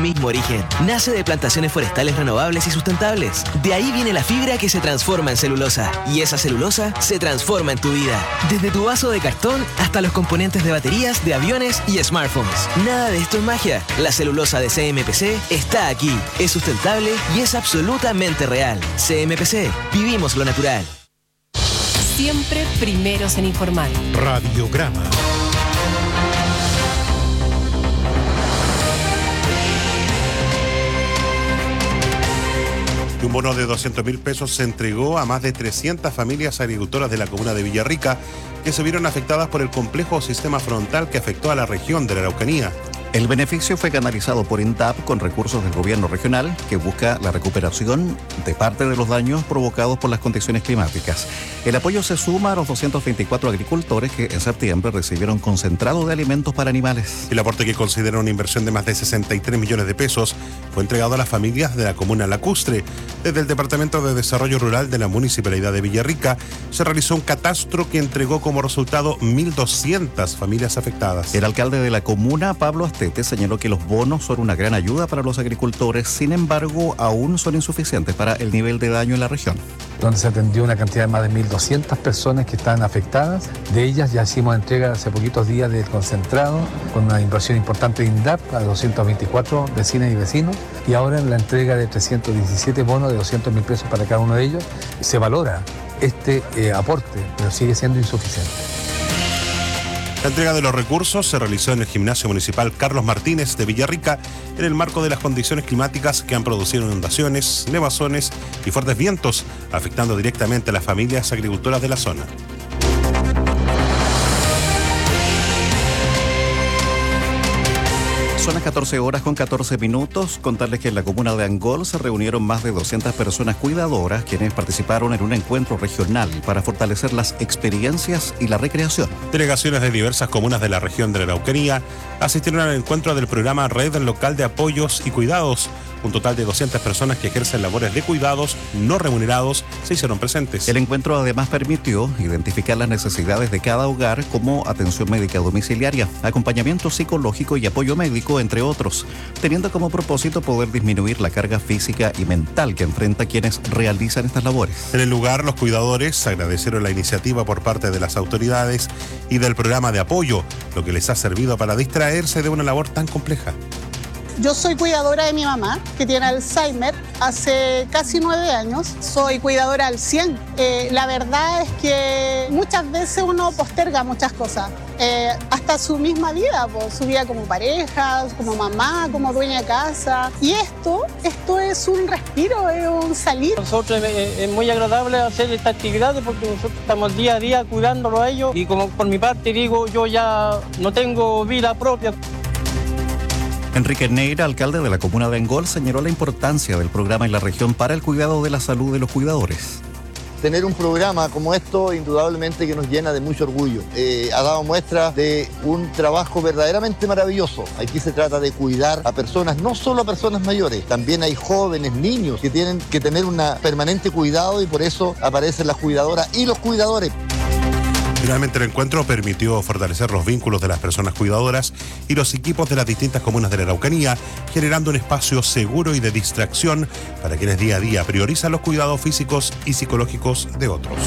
mismo origen. Nace de plantaciones forestales renovables y sustentables. De ahí viene la fibra que se transforma en celulosa. Y esa celulosa se transforma en tu vida. Desde tu vaso de cartón hasta los componentes de baterías, de aviones y smartphones. Nada de esto es magia. La celulosa de CMPC está aquí. Es sustentable y es absolutamente real. CMPC. Vivimos lo natural. Siempre primeros en informar. Radiograma. Un bono de 200.000 pesos se entregó a más de 300 familias agricultoras de la comuna de Villarrica que se vieron afectadas por el complejo sistema frontal que afectó a la región de la Araucanía. El beneficio fue canalizado por INDAP con recursos del gobierno regional que busca la recuperación de parte de los daños provocados por las condiciones climáticas. El apoyo se suma a los 224 agricultores que en septiembre recibieron concentrado de alimentos para animales. El aporte, que considera una inversión de más de 63 millones de pesos, fue entregado a las familias de la comuna lacustre. Desde el Departamento de Desarrollo Rural de la Municipalidad de Villarrica se realizó un catastro que entregó como resultado 1.200 familias afectadas. El alcalde de la comuna, Pablo Astete, señaló que los bonos son una gran ayuda para los agricultores, sin embargo, aún son insuficientes para el nivel de daño en la región. Donde se atendió una cantidad de más de 1.200 personas que están afectadas. De ellas ya hicimos entrega hace poquitos días del concentrado, con una inversión importante de INDAP a 224 vecinas y vecinos. Y ahora en la entrega de 317 bonos de 200.000 pesos para cada uno de ellos, se valora este aporte, pero sigue siendo insuficiente. La entrega de los recursos se realizó en el Gimnasio Municipal Carlos Martínez de Villarrica en el marco de las condiciones climáticas que han producido inundaciones, nevazones y fuertes vientos, afectando directamente a las familias agricultoras de la zona. Son las 14 horas con 14 minutos. Contarles que en la comuna de Angol se reunieron más de 200 personas cuidadoras quienes participaron en un encuentro regional para fortalecer las experiencias y la recreación. Delegaciones de diversas comunas de la región de la Araucanía asistieron al encuentro del programa Red Local de Apoyos y Cuidados. Un total de 200 personas que ejercen labores de cuidados no remunerados se hicieron presentes. El encuentro además permitió identificar las necesidades de cada hogar, como atención médica domiciliaria, acompañamiento psicológico y apoyo médico, entre otros, teniendo como propósito poder disminuir la carga física y mental que enfrenta quienes realizan estas labores. En el lugar, los cuidadores agradecieron la iniciativa por parte de las autoridades y del programa de apoyo, lo que les ha servido para distraerse de una labor tan compleja. Yo soy cuidadora de mi mamá, que tiene Alzheimer, hace casi 9 años. Soy cuidadora al 100. La verdad es que muchas veces uno posterga muchas cosas. Hasta su misma vida, pues, su vida como pareja, como mamá, como dueña de casa. Y esto es un respiro, es un salir. Nosotros es muy agradable hacer esta actividad porque nosotros estamos día a día cuidándolo a ellos. Y como por mi parte digo, yo ya no tengo vida propia. Enrique Neira, alcalde de la comuna de Angol, señaló la importancia del programa en la región para el cuidado de la salud de los cuidadores. Tener un programa como esto indudablemente que nos llena de mucho orgullo. Ha dado muestra de un trabajo verdaderamente maravilloso. Aquí se trata de cuidar a personas, no solo a personas mayores, también hay jóvenes, niños que tienen que tener un permanente cuidado y por eso aparecen las cuidadoras y los cuidadores. Finalmente, el encuentro permitió fortalecer los vínculos de las personas cuidadoras y los equipos de las distintas comunas de la Araucanía, generando un espacio seguro y de distracción para quienes día a día priorizan los cuidados físicos y psicológicos de otros.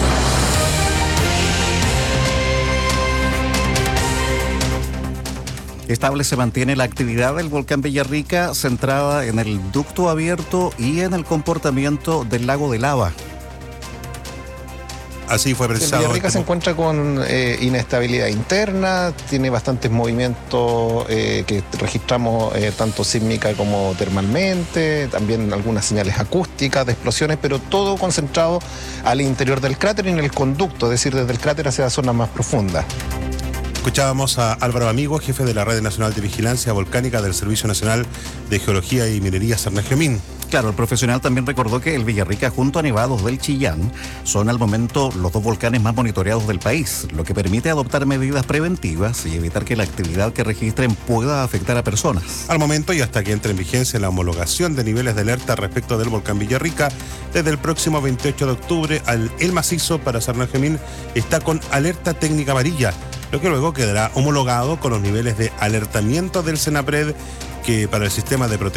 Estable se mantiene la actividad del volcán Villarrica, centrada en el ducto abierto y en el comportamiento del lago de lava. Así fue precisado. Villarrica se encuentra con inestabilidad interna, tiene bastantes movimientos que registramos tanto sísmica como termalmente, también algunas señales acústicas de explosiones, pero todo concentrado al interior del cráter y en el conducto, es decir, desde el cráter hacia la zona más profunda. Escuchábamos a Álvaro Amigo, jefe de la Red Nacional de Vigilancia Volcánica del Servicio Nacional de Geología y Minería Sarnagemín. Claro, el profesional también recordó que el Villarrica junto a Nevados del Chillán son al momento los dos volcanes más monitoreados del país, lo que permite adoptar medidas preventivas y evitar que la actividad que registren pueda afectar a personas. Al momento y hasta que entre en vigencia la homologación de niveles de alerta respecto del volcán Villarrica, desde el próximo 28 de octubre el macizo para Sarnagemín está con alerta técnica amarilla, lo que luego quedará homologado con los niveles de alertamiento del Senapred, que para el sistema de protección